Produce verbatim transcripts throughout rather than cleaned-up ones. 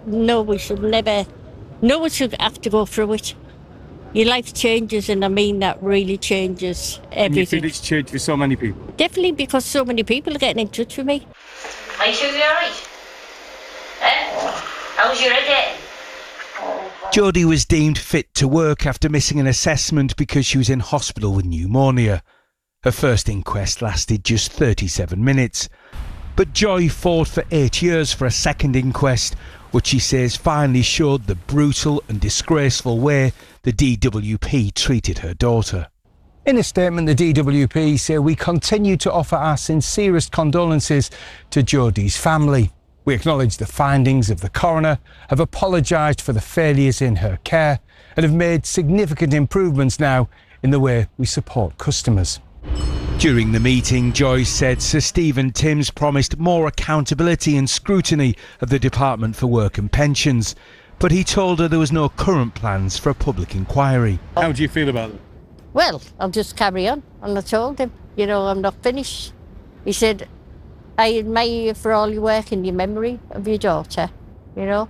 no, we should never, no one should have to go through it. Your life changes, and I mean that really changes everything. And you feel it's changed for so many people? Definitely, because so many people are getting in touch with me. Are you sure you're alright? Eh? How's your head? Jodie was deemed fit to work after missing an assessment because she was in hospital with pneumonia. Her first inquest lasted just thirty-seven minutes. But Joy fought for eight years for a second inquest, which she says finally showed the brutal and disgraceful way the D W P treated her daughter. In a statement, the D W P say we continue to offer our sincerest condolences to Jodie's family. We acknowledge the findings of the coroner, have apologised for the failures in her care, and have made significant improvements now in the way we support customers. During the meeting, Joyce said Sir Stephen Timms promised more accountability and scrutiny of the Department for Work and Pensions, but he told her there was no current plans for a public inquiry. How do you feel about it? Well, I'll just carry on. And I told him, you know, I'm not finished. He said, I admire you for all your work and your memory of your daughter, you know.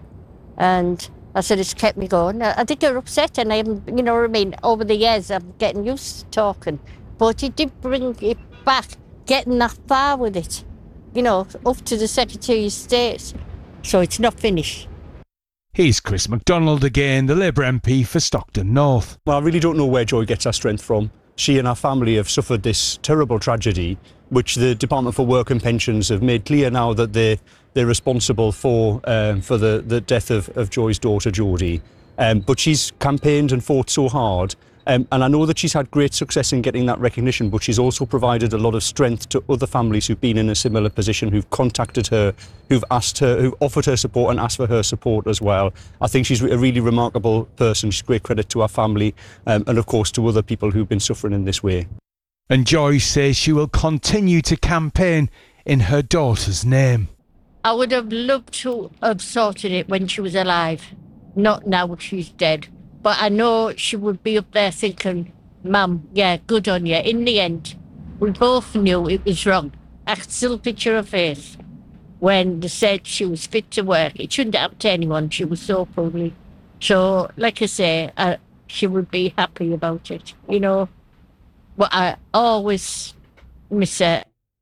And I said, it's kept me going. I, I did get upset, and I'm, you know what I mean, over the years I'm getting used to talking. But he did bring it back, getting that far with it, you know, up to the Secretary of State. So it's not finished. Here's Chris MacDonald again, the Labour M P for Stockton North. Well, I really don't know where Joy gets her strength from. She and her family have suffered this terrible tragedy, which the Department for Work and Pensions have made clear now that they're, they're responsible for um, for the, the death of, of Joy's daughter, Jodie. Um, but she's campaigned and fought so hard. Um, and I know that she's had great success in getting that recognition, but she's also provided a lot of strength to other families who've been in a similar position, who've contacted her, who've asked her, who've offered her support and asked for her support as well. I think she's a really remarkable person. She's great credit to her family um, and, of course, to other people who've been suffering in this way. And Joy says she will continue to campaign in her daughter's name. I would have loved to have sorted it when she was alive, not now she's dead. But I know she would be up there thinking, Mum, yeah, good on you. In the end, we both knew it was wrong. I can still picture her face when they said she was fit to work. It shouldn't happen to anyone. She was so poorly. So, like I say, uh, she would be happy about it, you know. But I always miss her.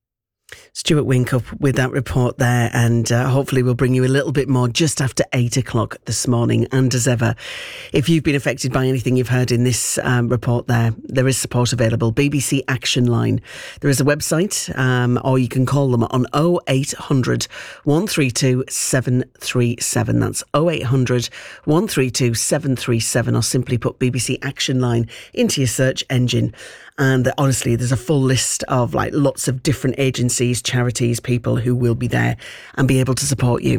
Stuart Winkup with that report there, and uh, hopefully we'll bring you a little bit more just after eight o'clock this morning. And as ever, if you've been affected by anything you've heard in this um, report there, there is support available. B B C Action Line. There is a website, um, or you can call them on oh eight hundred, one three two, seven three seven. That's oh eight hundred, one three two, seven three seven, or simply put B B C Action Line into your search engine. And honestly, there's a full list of like lots of different agencies, charities, people who will be there and be able to support you.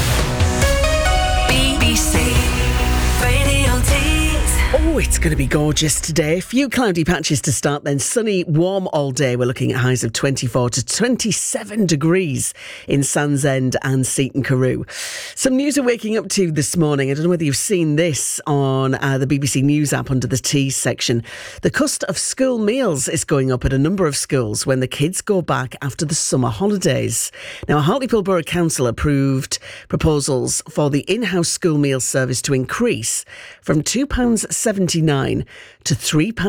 B B C Radio Tees. Oh, it's going to be gorgeous today. A few cloudy patches to start, then sunny, warm all day. We're looking at highs of twenty-four to twenty-seven degrees in Sands End and Seaton Carew. Some news we're waking up to this morning. I don't know whether you've seen this on uh, the B B C News app under the Tees section. The cost of school meals is going up at a number of schools when the kids go back after the summer holidays. Now, Hartlepool Borough Council approved proposals for the in-house school meal service to increase from two pounds seventy-nine to three pounds